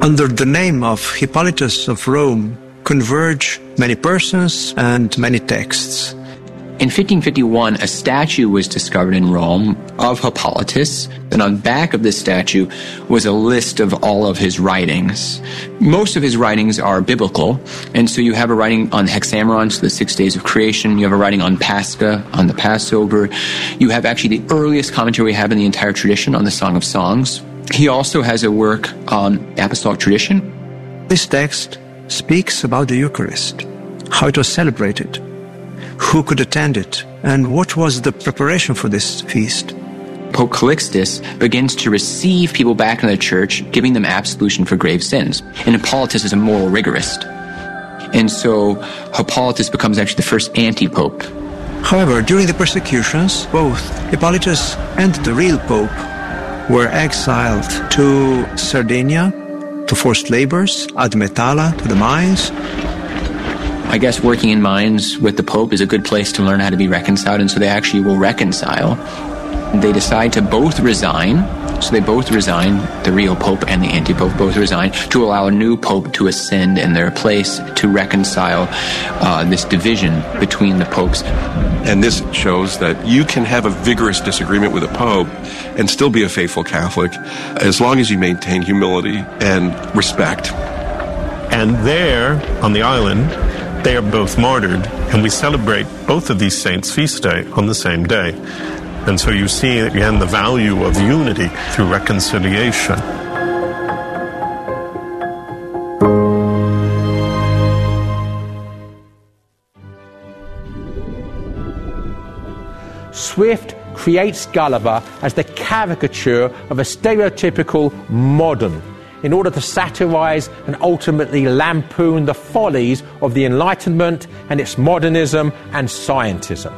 Under the name of Hippolytus of Rome converge many persons and many texts. In 1551, a statue was discovered in Rome of Hippolytus, and on the back of this statue was a list of all of his writings. Most of his writings are biblical, and so you have a writing on Hexameron, so the 6 days of creation. You have a writing on Pascha, on the Passover. You have actually the earliest commentary we have in the entire tradition on the Song of Songs. He also has a work on apostolic tradition. This text speaks about the Eucharist, how it was celebrated, who could attend it, and what was the preparation for this feast. Pope Calixtus begins to receive people back in the church, giving them absolution for grave sins. And Hippolytus is a moral rigorist. And so Hippolytus becomes actually the first anti-pope. However, during the persecutions, both Hippolytus and the real pope were exiled to Sardinia, to forced labors, ad Metalla, to the mines. I guess working in mines with the Pope is a good place to learn how to be reconciled, and so they actually will reconcile. They decide to both resign, so they both resign, the real Pope and the anti-Pope both resign, to allow a new Pope to ascend in their place to reconcile this division between the popes. And this shows that you can have a vigorous disagreement with a Pope and still be a faithful Catholic as long as you maintain humility and respect. And there, on the island, they are both martyred, and we celebrate both of these saints' feast day on the same day. And so you see, again, the value of unity through reconciliation. Swift creates Gulliver as the caricature of a stereotypical modern, in order to satirize and ultimately lampoon the follies of the Enlightenment and its modernism and scientism.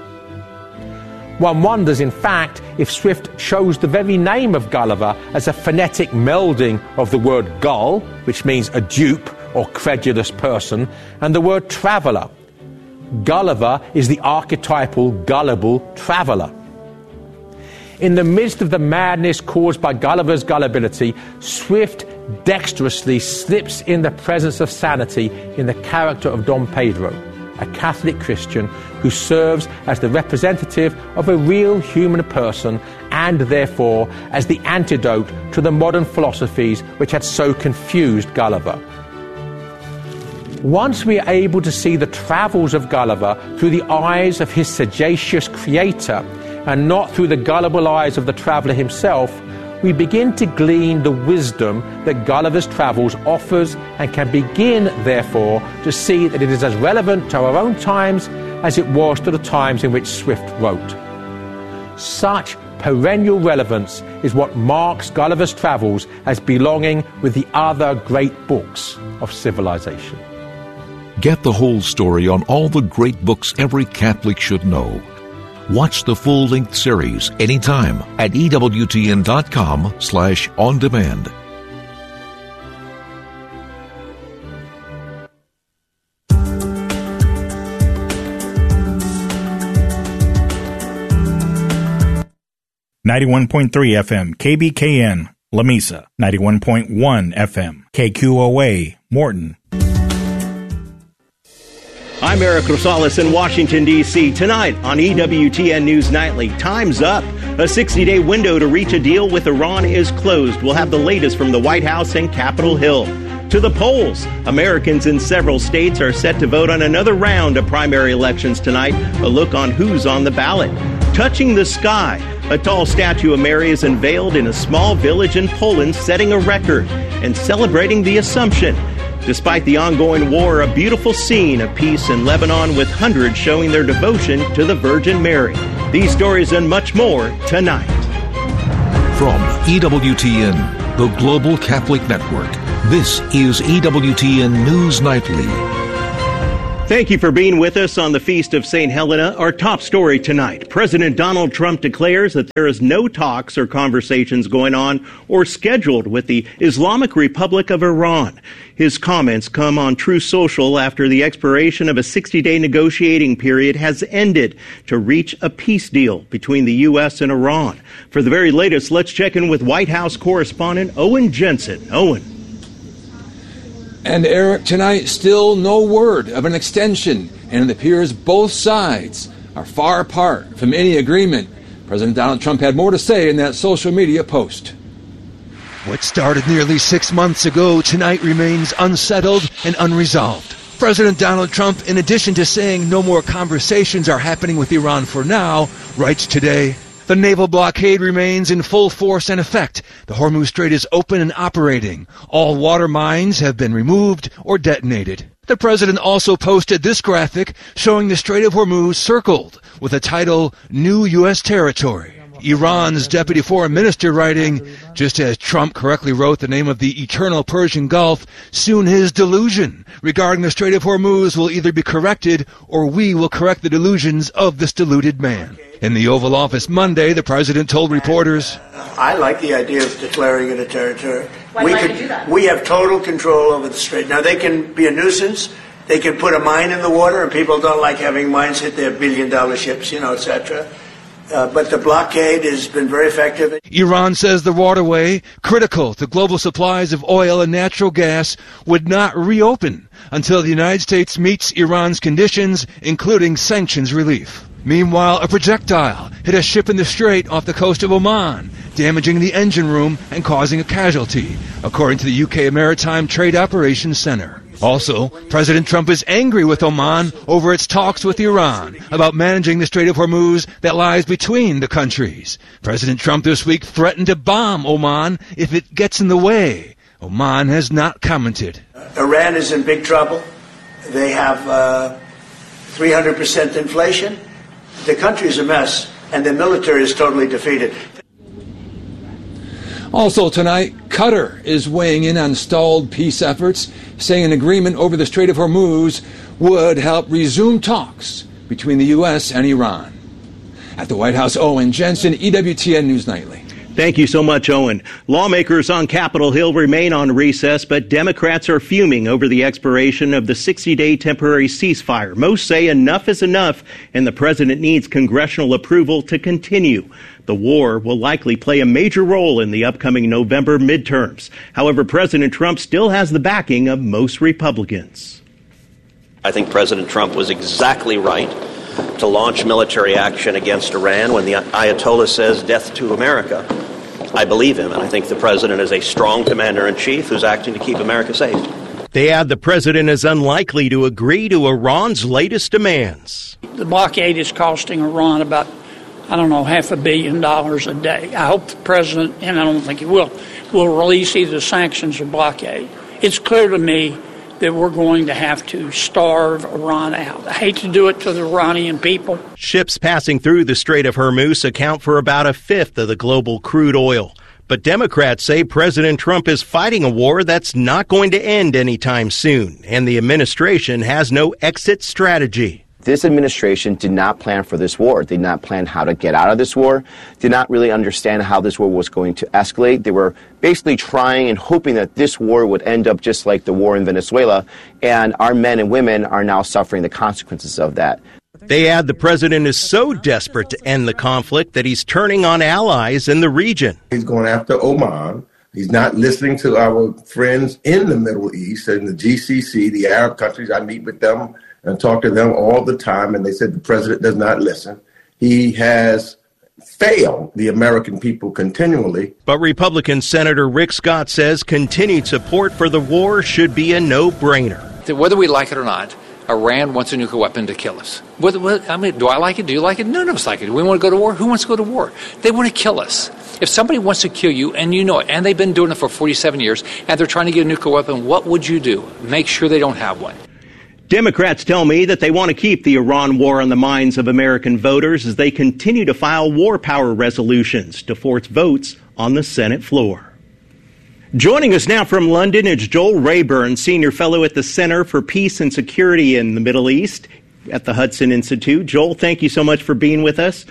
One wonders, in fact, if Swift chose the very name of Gulliver as a phonetic melding of the word gull, which means a dupe or credulous person, and the word traveller. Gulliver is the archetypal gullible traveller. In the midst of the madness caused by Gulliver's gullibility, Swift dexterously slips in the presence of sanity in the character of Dom Pedro, a Catholic Christian who serves as the representative of a real human person and therefore as the antidote to the modern philosophies which had so confused Gulliver. Once we are able to see the travels of Gulliver through the eyes of his sagacious creator and not through the gullible eyes of the traveller himself, we begin to glean the wisdom that Gulliver's Travels offers and can begin, therefore, to see that it is as relevant to our own times as it was to the times in which Swift wrote. Such perennial relevance is what marks Gulliver's Travels as belonging with the other great books of civilization. Get the whole story on all the great books every Catholic should know. Watch the full-length series anytime at EWTN.com/on-demand. .3 FM, KBKN, Lamesa, 91.1 FM, KQOA, Morton. I'm Eric Rosales in Washington, D.C. Tonight on EWTN News Nightly, time's up. A 60-day window to reach a deal with Iran is closed. We'll have the latest from the White House and Capitol Hill. To the polls, Americans in several states are set to vote on another round of primary elections tonight. A look on who's on the ballot. Touching the sky, a tall statue of Mary is unveiled in a small village in Poland, setting a record and celebrating the Assumption. Despite the ongoing war, a beautiful scene of peace in Lebanon with hundreds showing their devotion to the Virgin Mary. These stories and much more tonight. From EWTN, the Global Catholic Network, this is EWTN News Nightly. Thank you for being with us on the Feast of St. Helena. Our top story tonight. President Donald Trump declares that there is no talks or conversations going on or scheduled with the Islamic Republic of Iran. His comments come on Truth Social after the expiration of a 60-day negotiating period has ended to reach a peace deal between the U.S. and Iran. For the very latest, let's check in with White House correspondent Owen Jensen. Owen. And Eric, tonight, still no word of an extension, and it appears both sides are far apart from any agreement. President Donald Trump had more to say in that social media post. What started nearly 6 months ago tonight remains unsettled and unresolved. President Donald Trump, in addition to saying no more conversations are happening with Iran for now, writes today, the naval blockade remains in full force and effect. The Hormuz Strait is open and operating. All water mines have been removed or detonated. The president also posted this graphic showing the Strait of Hormuz circled with the title, New U.S. Territory. Iran's deputy foreign minister writing, just as Trump correctly wrote the name of the eternal Persian Gulf, soon his delusion regarding the Strait of Hormuz will either be corrected or we will correct the delusions of this deluded man. In the Oval Office Monday, the president told reporters, I like the idea of declaring it a territory. Why would you do that? We have total control over the strait. Now, they can be a nuisance. They can put a mine in the water, and people don't like having mines hit their billion-dollar ships, etc. But the blockade has been very effective. Iran says the waterway, critical to global supplies of oil and natural gas, would not reopen until the United States meets Iran's conditions, including sanctions relief. Meanwhile, a projectile hit a ship in the strait off the coast of Oman, damaging the engine room and causing a casualty, according to the UK Maritime Trade Operations Center. Also, President Trump is angry with Oman over its talks with Iran about managing the Strait of Hormuz that lies between the countries. President Trump this week threatened to bomb Oman if it gets in the way. Oman has not commented. Iran is in big trouble. They have 300% inflation. The country is a mess, and the military is totally defeated. Also tonight, Qatar is weighing in on stalled peace efforts, saying an agreement over the Strait of Hormuz would help resume talks between the U.S. and Iran. At the White House, Owen Jensen, EWTN News Nightly. Thank you so much, Owen. Lawmakers on Capitol Hill remain on recess, but Democrats are fuming over the expiration of the 60-day temporary ceasefire. Most say enough is enough, and the president needs congressional approval to continue. The war will likely play a major role in the upcoming November midterms. However, President Trump still has the backing of most Republicans. I think President Trump was exactly right to launch military action against Iran when the Ayatollah says death to America. I believe him, and I think the president is a strong commander-in-chief who's acting to keep America safe. They add the president is unlikely to agree to Iran's latest demands. The blockade is costing Iran about, $500 million a day. I hope the president, and I don't think he will release either sanctions or blockade. It's clear to me that we're going to have to starve Iran out. I hate to do it to the Iranian people. Ships passing through the Strait of Hormuz account for about a fifth of the global crude oil. But Democrats say President Trump is fighting a war that's not going to end anytime soon, and the administration has no exit strategy. This administration did not plan for this war, did not plan how to get out of this war, did not really understand how this war was going to escalate. They were basically trying and hoping that this war would end up just like the war in Venezuela, and our men and women are now suffering the consequences of that. They add the president is so desperate to end the conflict that he's turning on allies in the region. He's going after Oman. He's not listening to our friends in the Middle East and the GCC, the Arab countries. I meet with them and talk to them all the time, and they said the president does not listen. He has failed the American people continually. But Republican Senator Rick Scott says continued support for the war should be a no-brainer. Whether we like it or not, Iran wants a nuclear weapon to kill us. Do I like it? Do you like it? None of us like it. Do we want to go to war? Who wants to go to war? They want to kill us. If somebody wants to kill you, and you know it, and they've been doing it for 47 years, and they're trying to get a nuclear weapon, what would you do? Make sure they don't have one. Democrats tell me that they want to keep the Iran war on the minds of American voters as they continue to file war power resolutions to force votes on the Senate floor. Joining us now from London is Joel Rayburn, Senior Fellow at the Center for Peace and Security in the Middle East at the Hudson Institute. Joel, thank you so much for being with us.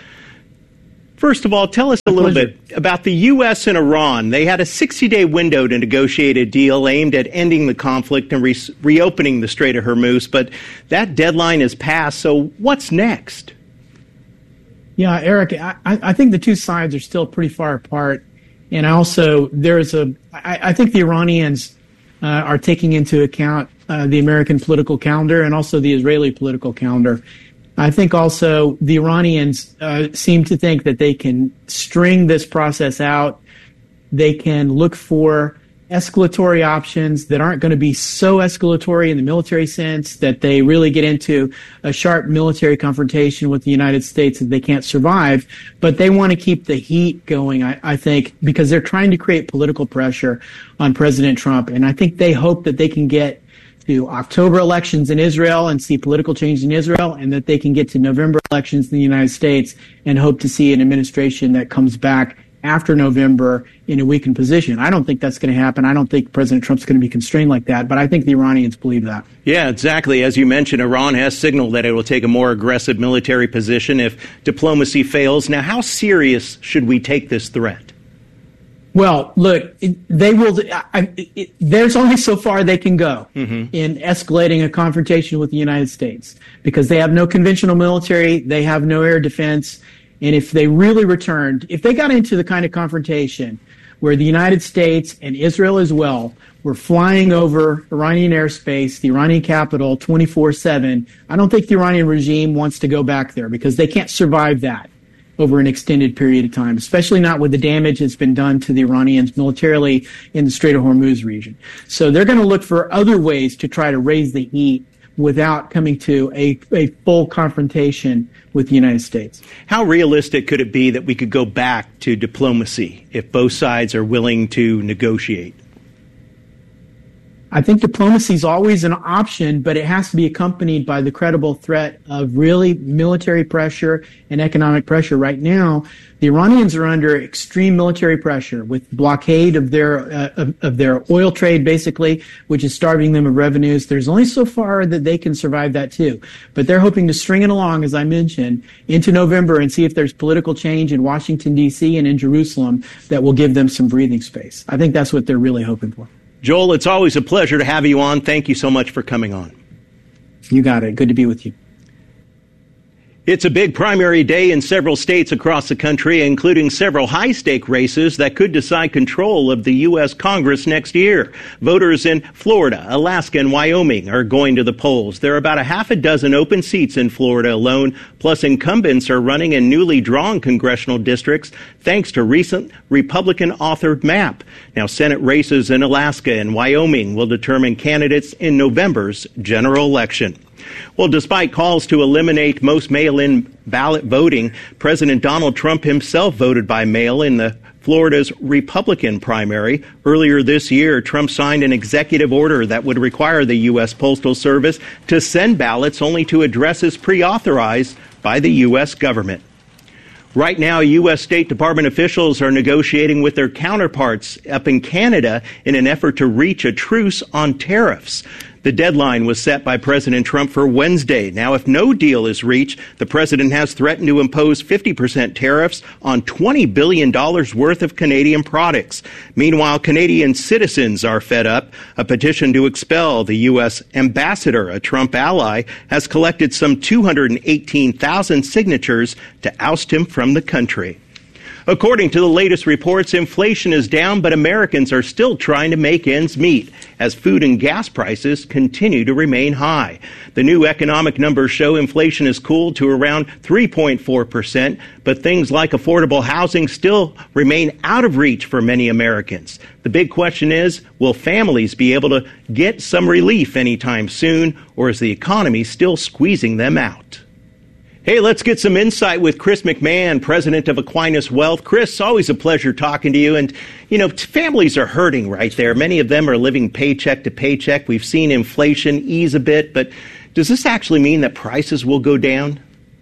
First of all, tell us a little bit about the U.S. and Iran. They had a 60-day window to negotiate a deal aimed at ending the conflict and reopening the Strait of Hormuz, but that deadline has passed, so what's next? Yeah, Eric, I think the two sides are still pretty far apart, and also I think the Iranians are taking into account the American political calendar and also the Israeli political calendar. I think also the Iranians seem to think that they can string this process out. They can look for escalatory options that aren't going to be so escalatory in the military sense that they really get into a sharp military confrontation with the United States that they can't survive. But they want to keep the heat going, I think, because they're trying to create political pressure on President Trump. And I think they hope that they can get to October elections in Israel and see political change in Israel, and that they can get to November elections in the United States and hope to see an administration that comes back after November in a weakened position. I don't think that's going to happen. I don't think President Trump's going to be constrained like that, but I think the Iranians believe that. Yeah, exactly. As you mentioned, Iran has signaled that it will take a more aggressive military position if diplomacy fails. Now, how serious should we take this threat? Well, look, they will. There's only so far they can go in escalating a confrontation with the United States, because they have no conventional military, they have no air defense, and if they really returned, if they got into the kind of confrontation where the United States and Israel as well were flying over Iranian airspace, the Iranian capital, 24/7, I don't think the Iranian regime wants to go back there, because they can't survive that over an extended period of time, especially not with the damage that's been done to the Iranians militarily in the Strait of Hormuz region. So they're going to look for other ways to try to raise the heat without coming to a full confrontation with the United States. How realistic could it be that we could go back to diplomacy if both sides are willing to negotiate? I think diplomacy is always an option, but it has to be accompanied by the credible threat of really military pressure and economic pressure. Right now, the Iranians are under extreme military pressure with blockade of their oil trade, basically, which is starving them of revenues. There's only so far that they can survive that too. But they're hoping to string it along, as I mentioned, into November and see if there's political change in Washington, D.C. and in Jerusalem that will give them some breathing space. I think that's what they're really hoping for. Joel, it's always a pleasure to have you on. Thank you so much for coming on. You got it. Good to be with you. It's a big primary day in several states across the country, including several high-stake races that could decide control of the U.S. Congress next year. Voters in Florida, Alaska, and Wyoming are going to the polls. There are about a half a dozen open seats in Florida alone, plus incumbents are running in newly drawn congressional districts thanks to recent Republican-authored map. Now, Senate races in Alaska and Wyoming will determine candidates in November's general election. Well, despite calls to eliminate most mail-in ballot voting, President Donald Trump himself voted by mail in the Florida's Republican primary. Earlier this year, Trump signed an executive order that would require the U.S. Postal Service to send ballots only to addresses pre-authorized by the U.S. government. Right now, U.S. State Department officials are negotiating with their counterparts up in Canada in an effort to reach a truce on tariffs. The deadline was set by President Trump for Wednesday. Now, if no deal is reached, the president has threatened to impose 50% tariffs on $20 billion worth of Canadian products. Meanwhile, Canadian citizens are fed up. A petition to expel the U.S. ambassador, a Trump ally, has collected some 218,000 signatures to oust him from the country. According to the latest reports, inflation is down, but Americans are still trying to make ends meet as food and gas prices continue to remain high. The new economic numbers show inflation has cooled to around 3.4%, but things like affordable housing still remain out of reach for many Americans. The big question is, will families be able to get some relief anytime soon, or is the economy still squeezing them out? Hey, let's get some insight with Chris McMahon, president of Aquinas Wealth. Chris, always a pleasure talking to you. And, you know, families are hurting right there. Many of them are living paycheck to paycheck. We've seen inflation ease a bit, but does this actually mean that prices will go down?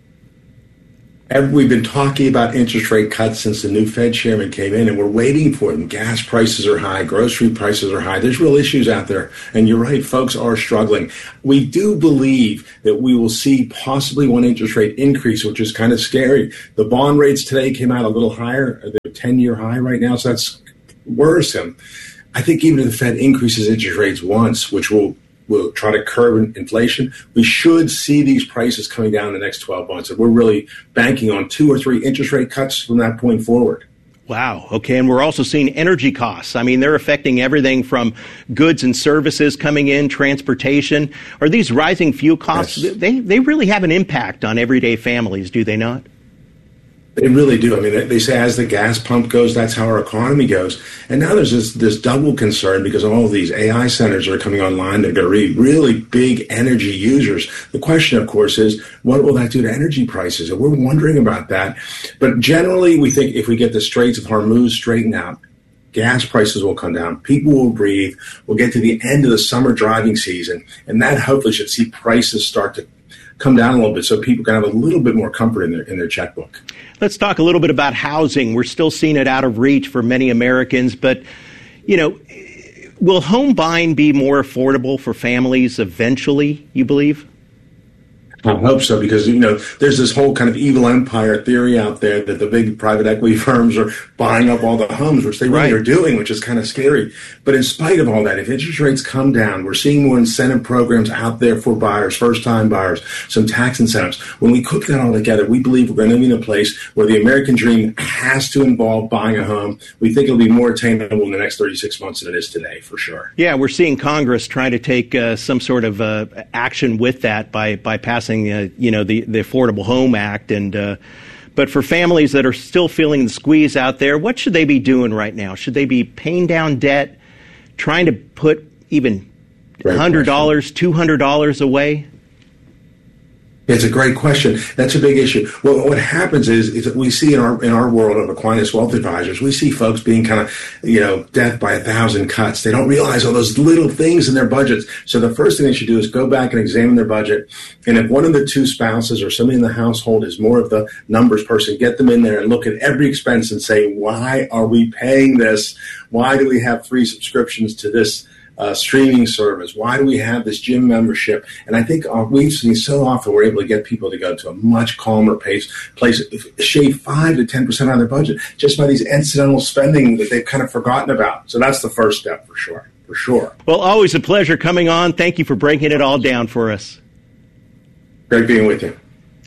We've been talking about interest rate cuts since the new Fed chairman came in, and we're waiting for them. Gas prices are high. Grocery prices are high. There's real issues out there. And you're right, folks are struggling. We do believe that we will see possibly one interest rate increase, which is kind of scary. The bond rates today came out a little higher. They're 10-year high right now, so that's worrisome. I think even if the Fed increases interest rates once, which will try to curb inflation, we should see these prices coming down in the next 12 months. And we're really banking on 2 or 3 interest rate cuts from that point forward. Wow. Okay. And we're also seeing energy costs. I mean, they're affecting everything from goods and services coming in, transportation. Are these rising fuel costs? Yes. They really have an impact on everyday families, do they not? They really do. I mean, they say as the gas pump goes, that's how our economy goes. And now there's this double concern because all of these AI centers are coming online. They're going to be really big energy users. The question, of course, is what will that do to energy prices? And we're wondering about that. But generally, we think if we get the Straits of Hormuz straightened out, gas prices will come down. People will breathe. We'll get to the end of the summer driving season. And that hopefully should see prices start to come down a little bit so people can have a little bit more comfort in their checkbook. Let's talk a little bit about housing. We're still seeing it out of reach for many Americans, but, will home buying be more affordable for families eventually, you believe? I hope so, because, there's this whole kind of evil empire theory out there that the big private equity firms are buying up all the homes, which they really are doing, which is kind of scary. But in spite of all that, if interest rates come down, we're seeing more incentive programs out there for buyers, first-time buyers, some tax incentives. When we cook that all together, we believe we're going to be in a place where the American dream has to involve buying a home. We think it'll be more attainable in the next 36 months than it is today, for sure. Yeah, we're seeing Congress trying to take some sort of action with that by passing the Affordable Home Act. But for families that are still feeling the squeeze out there, what should they be doing right now? Should they be paying down debt, trying to put even $100, $200 away? It's a great question. That's a big issue. Well, what happens is that we see in our world of Aquinas Wealth Advisors, we see folks being kind of, death by 1,000 cuts. They don't realize all those little things in their budgets. So the first thing they should do is go back and examine their budget. And if one of the two spouses or somebody in the household is more of the numbers person, get them in there and look at every expense and say, why are we paying this? Why do we have free subscriptions to this streaming service? Why do we have this gym membership? And I think we've seen so often we're able to get people to go to a much calmer place, shave 5 to 10% on their budget just by these incidental spending that they've kind of forgotten about. So that's the first step for sure. Well, always a pleasure coming on. Thank you for breaking it all down for us. Great being with you.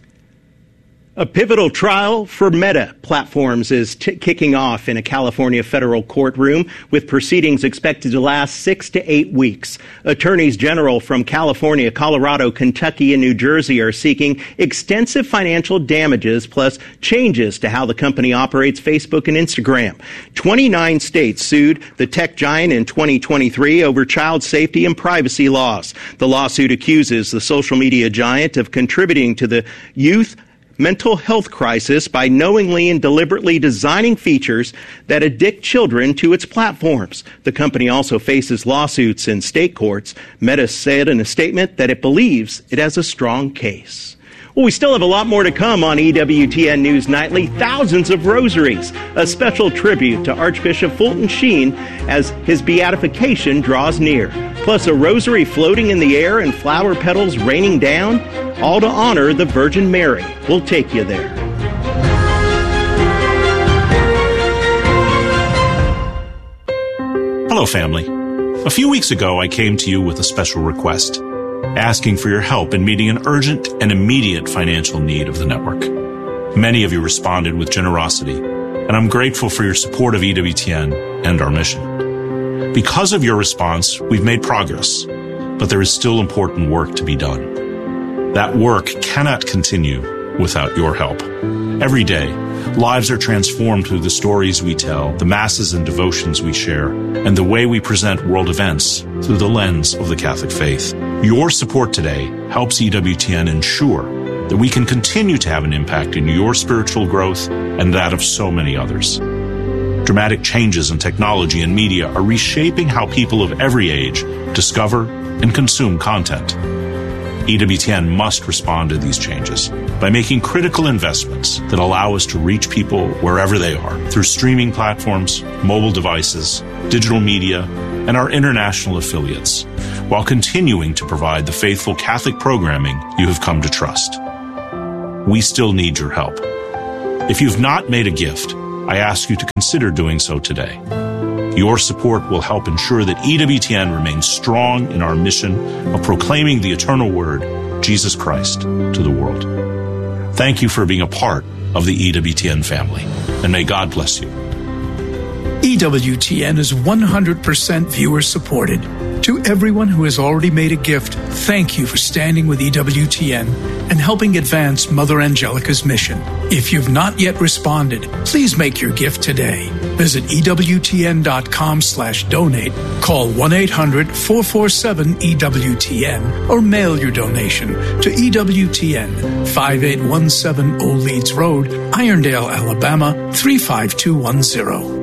A pivotal trial for Meta Platforms is kicking off in a California federal courtroom, with proceedings expected to last 6 to 8 weeks. Attorneys general from California, Colorado, Kentucky, and New Jersey are seeking extensive financial damages plus changes to how the company operates Facebook and Instagram. 29 states sued the tech giant in 2023 over child safety and privacy laws. The lawsuit accuses the social media giant of contributing to the youth mental health crisis by knowingly and deliberately designing features that addict children to its platforms. The company also faces lawsuits in state courts. Meta said in a statement that it believes it has a strong case. Well, we still have a lot more to come on EWTN News Nightly. Thousands of rosaries, a special tribute to Archbishop Fulton Sheen as his beatification draws near. Plus a rosary floating in the air and flower petals raining down, all to honor the Virgin Mary. We'll take you there. Hello, family. A few weeks ago, I came to you with a special request, asking for your help in meeting an urgent and immediate financial need of the network. Many of you responded with generosity, and I'm grateful for your support of EWTN and our mission. Because of your response, we've made progress, but there is still important work to be done. That work cannot continue without your help. Every day, lives are transformed through the stories we tell, the masses and devotions we share, and the way we present world events through the lens of the Catholic faith. Your support today helps EWTN ensure that we can continue to have an impact in your spiritual growth and that of so many others. Dramatic changes in technology and media are reshaping how people of every age discover and consume content. EWTN must respond to these changes by making critical investments that allow us to reach people wherever they are through streaming platforms, mobile devices, digital media, and our international affiliates, while continuing to provide the faithful Catholic programming you have come to trust. We still need your help. If you've not made a gift, I ask you to consider doing so today. Your support will help ensure that EWTN remains strong in our mission of proclaiming the eternal word, Jesus Christ, to the world. Thank you for being a part of the EWTN family, and may God bless you. EWTN is 100% viewer supported. To everyone who has already made a gift, thank you for standing with EWTN and helping advance Mother Angelica's mission. If you've not yet responded, please make your gift today. Visit EWTN.com/donate, call 1-800-447-EWTN, or mail your donation to EWTN, 5817 Old Leeds Road, Irondale, Alabama, 35210.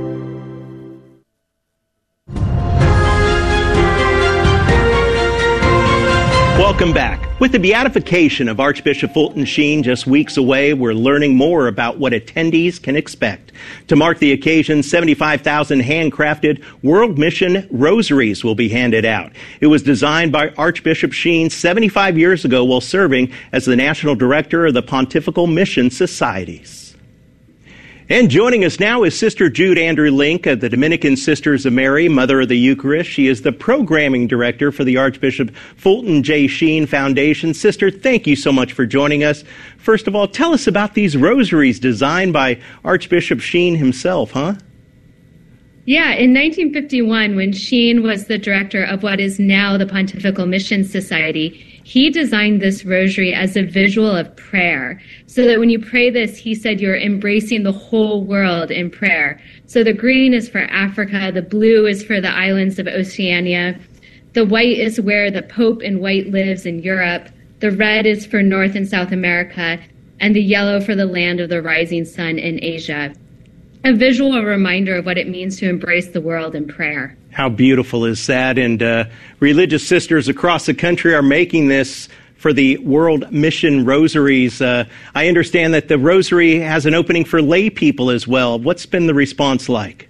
Welcome back. With the beatification of Archbishop Fulton Sheen just weeks away, we're learning more about what attendees can expect. To mark the occasion, 75,000 handcrafted World Mission rosaries will be handed out. It was designed by Archbishop Sheen 75 years ago while serving as the National Director of the Pontifical Mission Societies. And joining us now is Sister Jude Andrew Link of the Dominican Sisters of Mary, Mother of the Eucharist. She is the Programming Director for the Archbishop Fulton J. Sheen Foundation. Sister, thank you so much for joining us. First of all, tell us about these rosaries designed by Archbishop Sheen himself, huh? Yeah, in 1951, when Sheen was the director of what is now the Pontifical Mission Society, he designed this rosary as a visual of prayer, so that when you pray this, he said you're embracing the whole world in prayer. So the green is for Africa, the blue is for the islands of Oceania, the white is where the Pope in white lives in Europe, the red is for North and South America, and the yellow for the land of the rising sun in Asia. A visual reminder of what it means to embrace the world in prayer. How beautiful is that? And religious sisters across the country are making this for the World Mission Rosaries. I understand that the rosary has an opening for lay people as well. What's been the response like?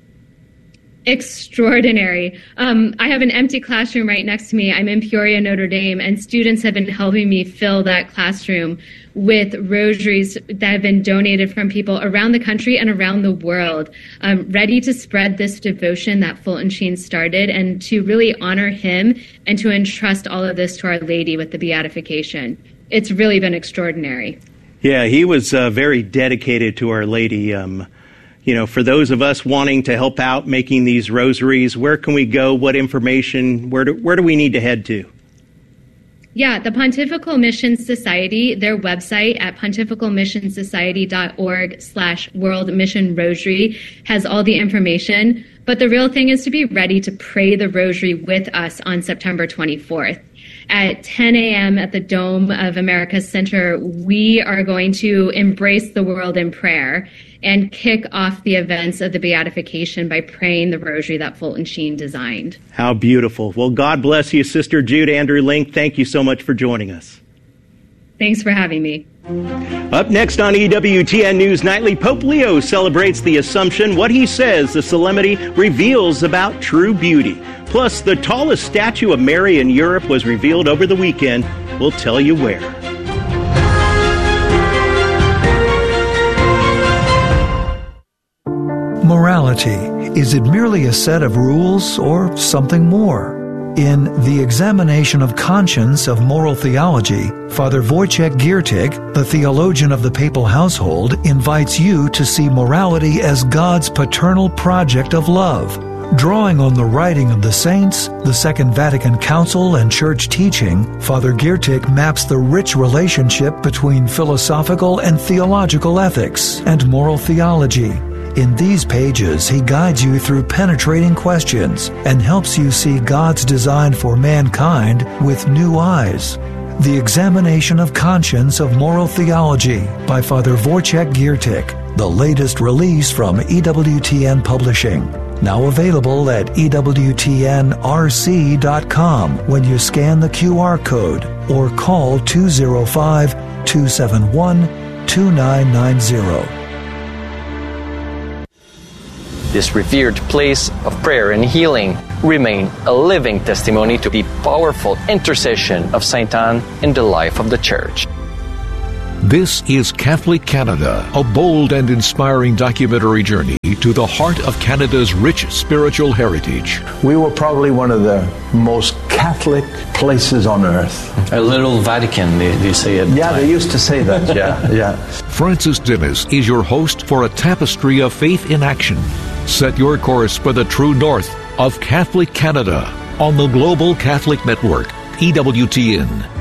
Extraordinary. I have an empty classroom right next to me. I'm in Peoria, Notre Dame, and students have been helping me fill that classroom with rosaries that have been donated from people around the country and around the world, ready to spread this devotion that Fulton Sheen started and to really honor him and to entrust all of this to Our Lady with the beatification. It's really been extraordinary. Yeah, he was very dedicated to Our Lady. You know, for those of us wanting to help out making these rosaries, where can we go? What information? Where do we need to head to? Yeah, the Pontifical Mission Society, their website at pontificalmissionsociety.org/World Mission Rosary has all the information. But the real thing is to be ready to pray the rosary with us on September 24th. At 10 a.m. at the Dome of America's Center, we are going to embrace the world in prayer and kick off the events of the beatification by praying the rosary that Fulton Sheen designed. How beautiful. Well, God bless you, Sister Jude Andrew Link. Thank you so much for joining us. Thanks for having me. Up next on EWTN News Nightly, Pope Leo celebrates the Assumption. What he says the solemnity reveals about true beauty. Plus, the tallest statue of Mary in Europe was revealed over the weekend. We'll tell you where. Morality. Is it merely a set of rules or something more? In The Examination of Conscience of Moral Theology, Father Wojciech Giertych, the theologian of the papal household, invites you to see morality as God's paternal project of love. Drawing on the writing of the saints, the Second Vatican Council, and church teaching, Father Giertych maps the rich relationship between philosophical and theological ethics and moral theology. In these pages, he guides you through penetrating questions and helps you see God's design for mankind with new eyes. The Examination of Conscience of Moral Theology by Father Wojciech Giertych, the latest release from EWTN Publishing. Now available at EWTNRC.com when you scan the QR code or call 205-271-2990. This revered place of prayer and healing remain a living testimony to the powerful intercession of St. Anne in the life of the Church. This is Catholic Canada, a bold and inspiring documentary journey to the heart of Canada's rich spiritual heritage. We were probably one of the most Catholic places on earth. A little Vatican, they say it. Yeah, they used to say that, yeah. Francis Dennis is your host for a tapestry of faith in action. Set your course for the true north of Catholic Canada on the Global Catholic Network, EWTN.